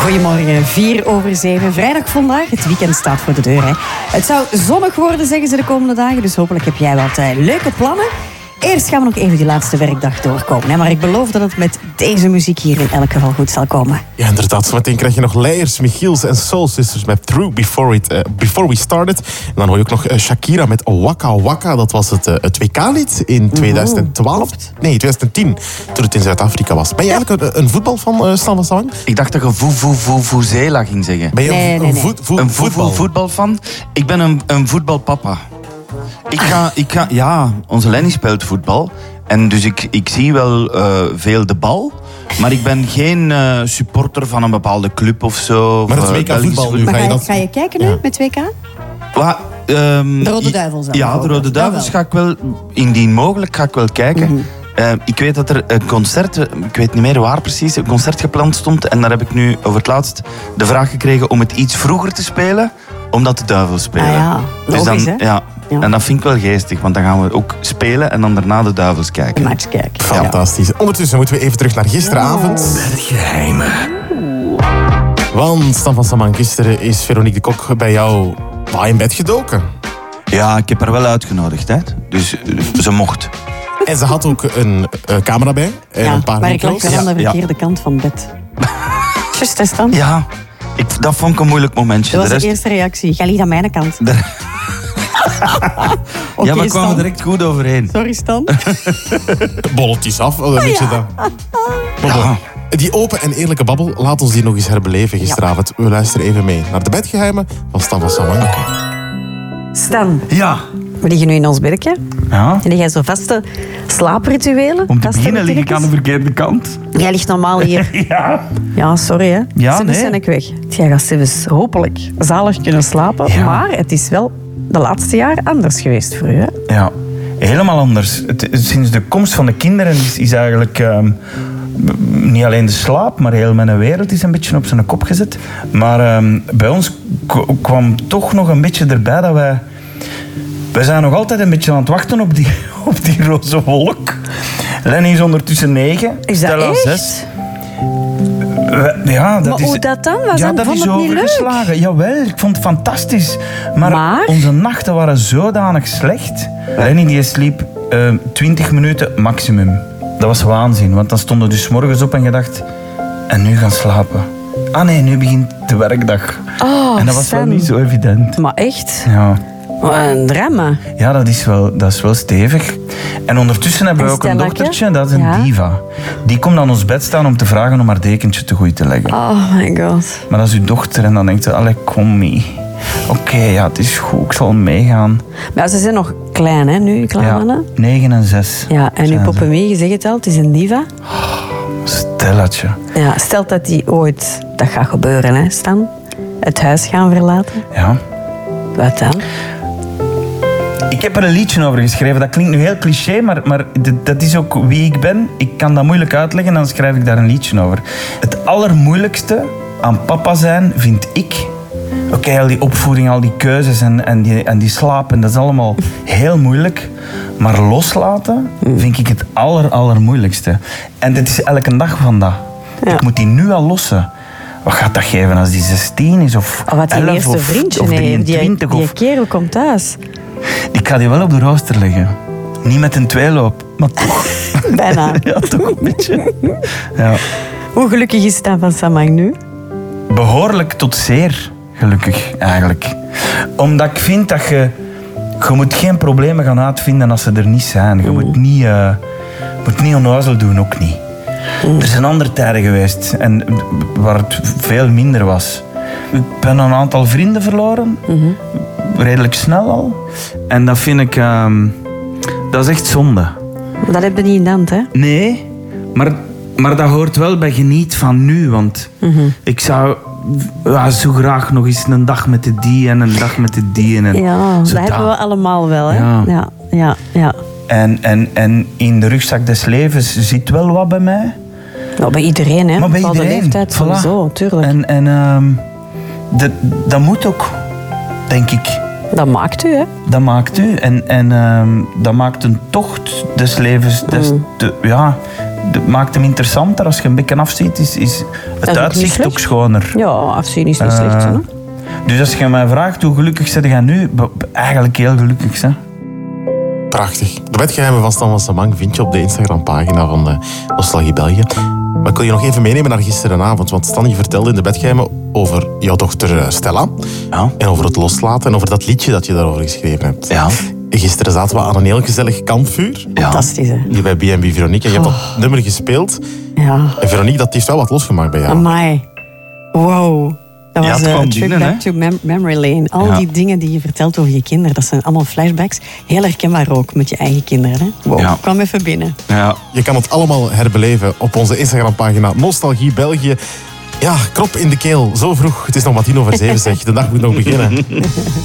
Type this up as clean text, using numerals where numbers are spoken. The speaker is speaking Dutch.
Goedemorgen, 6:04. Vrijdag vandaag, het weekend staat voor de deur. Hè. Het zou zonnig worden, zeggen ze de komende dagen, dus hopelijk heb jij wat leuke plannen. Eerst gaan we nog even die laatste werkdag doorkomen. Hè. Maar ik beloof dat het met deze muziek hier in elk geval goed zal komen. Ja, inderdaad. Zometeen krijg je nog Layers, Michiels en Soul Sisters met Through Before We Started. En dan hoor je ook nog Shakira met Waka Waka. Dat was het WK-lied in 2012. Nee, 2010, toen het in Zuid-Afrika was. Ben je eigenlijk een voetbalfan, Stan van Samang? Ik dacht dat je Vuvuzela ging zeggen. Ben je Nee. Een voetbalfan? Ik ben een voetbalpapa. Ja, onze Lenny speelt voetbal. En dus ik zie wel veel de bal. Maar ik ben geen supporter van een bepaalde club of zo. Maar het WK voetbal nu, Maar ga je kijken nu met WK? De Rode Duivels dan? Ja, de Rode Duivels ga ik wel, indien mogelijk, ga ik wel kijken. Ik weet dat er een concert, ik weet niet meer waar precies, een concert gepland stond. En daar heb ik nu over het laatst de vraag gekregen om het iets vroeger te spelen, omdat de Duivels spelen. Ah ja, logisch, dus hè? Ja. En dat vind ik wel geestig, want dan gaan we ook spelen en dan daarna de Duivels kijken. Een match kijken. Fantastisch. Ondertussen moeten we even terug naar gisteravond. Berggeheimen. Want Stan van Samang, gisteren is Veronique de Kok bij jou in bed gedoken. Ja, ik heb haar wel uitgenodigd, hè. Dus ze mocht. En ze had ook een camera bij en een paar maar ik lag micro's. wel aan de verkeerde kant van het bed. Just is dan. Ja, dat vond ik een moeilijk momentje. Dat was de eerste reactie. Ga ligt aan mijn kant. Ja, maar Oké, kwamen Stan. direct goed overheen. Sorry, Stan. Bolletjes af, wat weet je dat? Ja. Die open en eerlijke babbel, laat ons die nog eens herbeleven gisteravond. We luisteren even mee naar de bedgeheimen van Stan van Samang. Stan, Ja. we liggen nu in ons bedje. Ja. En jij zo vaste slaaprituelen. Om te vaste beginnen lig ik aan de routines. verkeerde kant. Jij ligt normaal hier. Ja. Ja, sorry hè. Ja, Stevens nee. ben ik weg. Jij gaat Stevens hopelijk zalig kunnen slapen. Ja. Maar het is wel de laatste jaar anders geweest voor u. Hè? Ja, helemaal anders. Sinds de komst van de kinderen is eigenlijk niet alleen de slaap, maar heel mijn wereld is een beetje op zijn kop gezet. Maar bij ons kwam toch nog een beetje erbij dat wij zijn nog altijd een beetje aan het wachten op die roze wolk. Lenny is ondertussen 9. Is dat Stella echt? 6. Ja, dat Maar is, hoe dat dan? Was ja, dan? dat Vond is het niet leuk? overgeslagen. Jawel, ik vond het fantastisch. Maar onze nachten waren zodanig slecht. Lenny die sliep 20 minuten maximum. Dat was waanzin, want dan stonden we dus 's morgens op en gedacht... En nu gaan slapen. Ah nee, nu begint de werkdag. Oh, en dat was wel Sam. niet zo evident. Maar echt? Ja, Wat een drama. ja dat is wel stevig. En ondertussen hebben we ook een Stelletje? dochtertje, dat is een Ja. diva. Die komt aan ons bed staan om te vragen om haar dekentje te goed te leggen. Oh my god. Maar dat is uw dochter en dan denkt ze, allee, kom mee. Oké, ja, het is goed, ik zal meegaan. Maar ze zijn nog klein, hè, nu, kleine Ja, mannen. 9 en 6. Ja, en uw zijn ze. poppemie, je zegt het al, het is een diva. Stelletje. Ja, stelt dat die ooit, dat gaat gebeuren, hè, Stan, het huis gaan verlaten. Ja. Wat dan? Ik heb er een liedje over geschreven. Dat klinkt nu heel cliché, maar dat is ook wie ik ben. Ik kan dat moeilijk uitleggen, dan schrijf ik daar een liedje over. Het allermoeilijkste aan papa zijn, vind ik... Oké, al die opvoeding, al die keuzes en die slapen, dat is allemaal heel moeilijk. Maar loslaten vind ik het allermoeilijkste. En dit is elke dag van dat. Ja. Ik moet die nu al lossen. Wat gaat dat geven als die 16 is of Oh, wat die 11 eerste vriendje, of nee, 23? die Of... kerel komt thuis. Ik ga die wel op de rooster leggen. Niet met een tweeloop, maar toch. Bijna. Ja, toch een beetje. Ja. Hoe gelukkig is Stan van Samang nu? Behoorlijk tot zeer gelukkig, eigenlijk. Omdat ik vind dat je moet geen problemen gaan uitvinden als ze er niet zijn. Je moet niet onnozel doen, ook niet. Er zijn andere tijden geweest en waar het veel minder was. Ik ben een aantal vrienden verloren. Redelijk snel al. En dat vind ik... dat is echt zonde. Dat heb je niet in de hand, hè? Nee, maar dat hoort wel bij geniet van nu. Want ik zou zo graag nog eens een dag met de die en een dag met de die. En Ja, dat zo hebben we allemaal wel, hè? Ja. Ja. En in de rugzak des levens zit wel wat bij mij. Nou, bij iedereen, hè? Maar bij Bepaalde iedereen. leeftijd Voilà. sowieso, tuurlijk. En dat moet ook, denk ik. Dat maakt u, hè? Dat maakt u. En dat maakt een tocht des levens Het maakt hem interessanter. Als je een beetje afziet, is is het ook uitzicht niet slecht. ook schoner. Ja, afzien is niet slecht. Hè? Dus als je mij vraagt hoe gelukkig ben je nu, eigenlijk heel gelukkig. Hè? Prachtig. De bedgeheimen van Stan van Samang vind je op de Instagram-pagina van Nostalgie België. Maar ik wil je nog even meenemen naar gisterenavond. Want Stan, je vertelde in de bedgeheimen over jouw dochter Stella. Ja. En over het loslaten en over dat liedje dat je daarover geschreven hebt. Ja. Gisteren zaten we aan een heel gezellig kampvuur. Ja. Fantastisch, hè? Hier bij B&B Veronique. En je hebt dat nummer gespeeld. Ja. En Veronique, dat heeft wel wat losgemaakt bij jou. Amai. Wow. Dat Ja, was het kwam een trip binnen, back to memory lane. Al Ja. die dingen die je vertelt over je kinderen, dat zijn allemaal flashbacks. Heel herkenbaar ook met je eigen kinderen. Hè? Wow, Ja. kwam even binnen. Ja. Je kan het allemaal herbeleven op onze Instagram-pagina Nostalgie België. Ja, krop in de keel. Zo vroeg. Het is nog maar 7:10 zeg. De dag moet nog beginnen.